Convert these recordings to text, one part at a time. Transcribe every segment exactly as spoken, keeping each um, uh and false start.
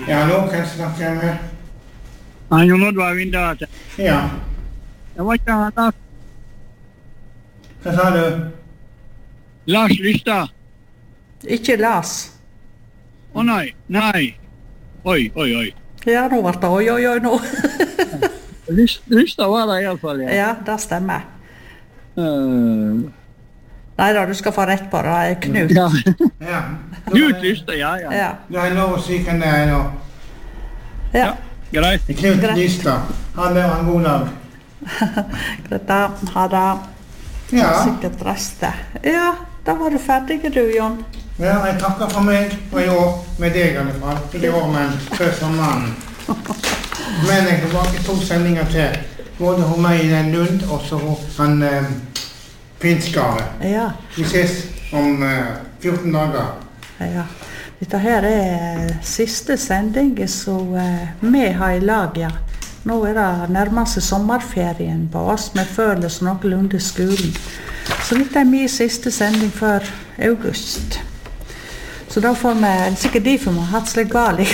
Ja, nå kan jeg snakke med. Han Jon Oddvar Vindate. Ja. Det var ikke han Lars. Hva sa du? Lars Lystad. Ikke Lars. Å oh, nei, nei. Oi, oi, oi. Ja, nå var det oi, oi, oi, nå. Lystad var det i alle fall, ja. Ja, det stemmer. Uh... Nei da, du skal få rett på det, Knut. Ja. Ja. Knut Lystad, ja, ja. Ja. Du har lov å si hvem det er nå. Ja. Ja, greit. Knut Greit. Lystad. Han er en god dag. Greit da, ha det. Ja. Sikkert reste. Ja, da var du ferdig, du, Jon. Ja, jeg takker for meg, og i år med deg i alle fall. Ikke i år, men før sommeren. Men jeg er tilbake to sendinger til. Både hos meg i den Lund, og så hos han eh, Finskare. Ja. Vi ses om eh, fjorten dager. Ja. Dette her er siste sending som eh, vi har i lag, ja. Nå er det nærmest sommerferien på oss. Vi føler oss noenlunde i skolen. Så dette er min siste sending før august. Så da får vi, sikkert derfor vi har hatt slik galt.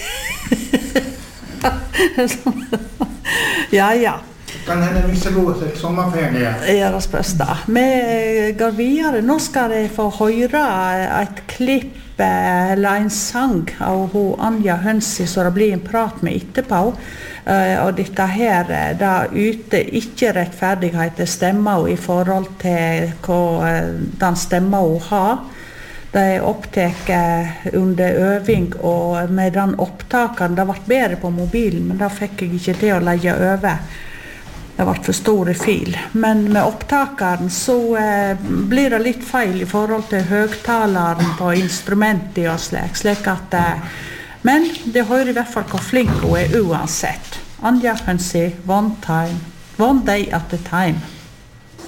Ja, ja. Kan hende vi skal gå til sommerferie. Ja, det spørs da. Vi går videre. Nå skal jeg få høre et klipp eller en sang av hun Anja Hønsi, så det blir en prat med etterpå. Uh, og dette her, da ute ikke rettferdighet stemmer hun i forhold til hva uh, den stemmer hun har. Det er opptaket under øving, og med den opptakeren, det ble bedre på mobilen, men da fikk jeg ikke til å legge over. Det ble for store fil. Men med opptakeren så uh, blir det litt feil i forhold til høgtaleren på instrumentet og slik, slik at uh, men det hører i hvert fall hvor flink hun er uansett. Anja Hønsi, one time, one day at a time.